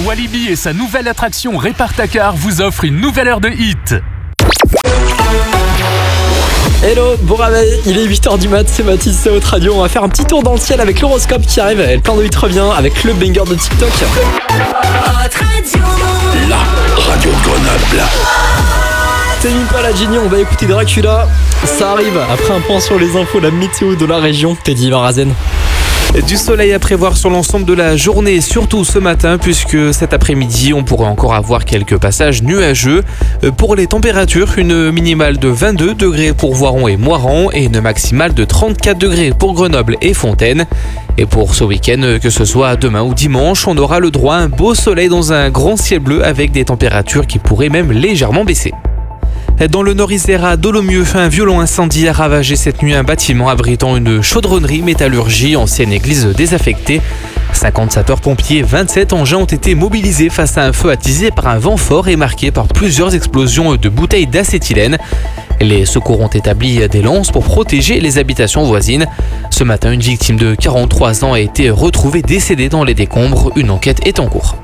Walibi et sa nouvelle attraction Répare-ta-car vous offrent une nouvelle heure de hit. Hello, bon réveil, il est 8h du mat, c'est Mathis, c'est votre radio. On va faire un petit tour dans le ciel avec l'horoscope qui arrive. Et le plan de 8 revient avec le banger de TikTok. La radio de Grenoble. C'est même pas la Genie, on va écouter Dracula. Ça arrive après un point sur les infos, la météo de la région. Teddy Marazen. Du soleil à prévoir sur l'ensemble de la journée, surtout ce matin, puisque cet après-midi, on pourrait encore avoir quelques passages nuageux. Pour les températures, une minimale de 22 degrés pour Voiron et Moirans et une maximale de 34 degrés pour Grenoble et Fontaine. Et pour ce week-end, que ce soit demain ou dimanche, on aura le droit à un beau soleil dans un grand ciel bleu avec des températures qui pourraient même légèrement baisser. Dans le Nord-Isère, à Dolomieu, un violent incendie a ravagé cette nuit un bâtiment abritant une chaudronnerie métallurgie, ancienne église désaffectée. 50 sapeurs-pompiers et 27 engins ont été mobilisés face à un feu attisé par un vent fort et marqué par plusieurs explosions de bouteilles d'acétylène. Les secours ont établi des lances pour protéger les habitations voisines. Ce matin, une victime de 43 ans a été retrouvée décédée dans les décombres. Une enquête est en cours.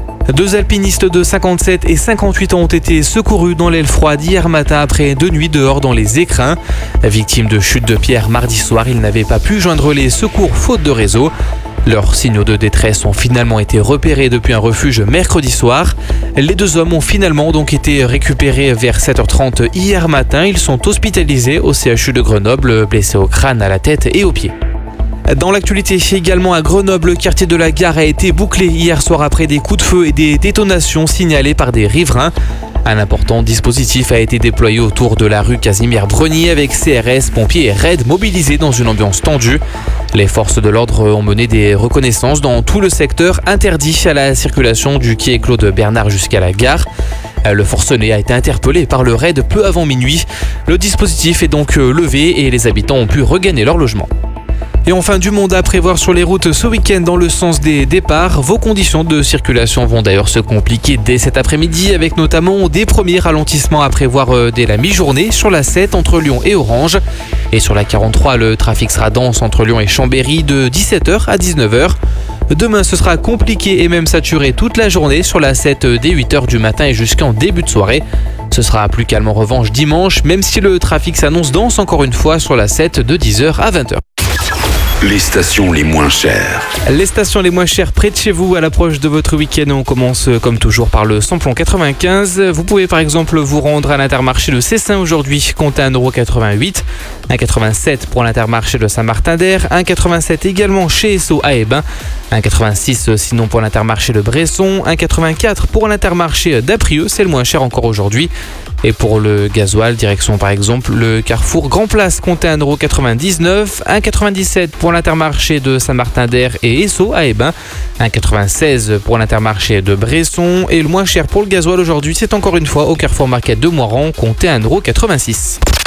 2 alpinistes de 57 et 58 ans ont été secourus dans l'aile froide hier matin après 2 nuits dehors dans les écrins. Victimes de chute de pierre mardi soir, ils n'avaient pas pu joindre les secours faute de réseau. Leurs signaux de détresse ont finalement été repérés depuis un refuge mercredi soir. Les 2 hommes ont finalement donc été récupérés vers 7h30 hier matin. Ils sont hospitalisés au CHU de Grenoble, blessés au crâne, à la tête et aux pieds. Dans l'actualité également à Grenoble, le quartier de la Gare a été bouclé hier soir après des coups de feu et des détonations signalées par des riverains. Un important dispositif a été déployé autour de la rue Casimir-Brenier avec CRS, pompiers et raids mobilisés dans une ambiance tendue. Les forces de l'ordre ont mené des reconnaissances dans tout le secteur interdit à la circulation du quai Claude Bernard jusqu'à la gare. Le forcené a été interpellé par le raid peu avant minuit. Le dispositif est donc levé et les habitants ont pu regagner leur logement. Et enfin, du monde à prévoir sur les routes ce week-end dans le sens des départs. Vos conditions de circulation vont d'ailleurs se compliquer dès cet après-midi avec notamment des premiers ralentissements à prévoir dès la mi-journée sur la 7 entre Lyon et Orange. Et sur la 43, le trafic sera dense entre Lyon et Chambéry de 17h à 19h. Demain, ce sera compliqué et même saturé toute la journée sur la 7 dès 8h du matin et jusqu'en début de soirée. Ce sera plus calme en revanche dimanche, même si le trafic s'annonce dense encore une fois sur la 7 de 10h à 20h. Les stations les moins chères. Les stations les moins chères près de chez vous à l'approche de votre week-end. On commence comme toujours par le samplon 95. Vous pouvez par exemple vous rendre à l'Intermarché de Cessin aujourd'hui, comptez 1,88 €. 1,87 pour l'Intermarché de Saint-Martin-d'Air. 1,87 également chez Esso à Hébin. 1,86 sinon pour l'Intermarché de Bresson. 1,84 pour l'Intermarché d'Aprieux, c'est le moins cher encore aujourd'hui. Et pour le gasoil, direction par exemple le Carrefour Grand Place, comptez 1,99 €. 1,97 pour l'Intermarché de Saint-Martin-d'Air et Esso à Hébin. 1,96 pour l'Intermarché de Bresson. Et le moins cher pour le gasoil aujourd'hui, c'est encore une fois au Carrefour Market de Moirans, comptez 1,86 €.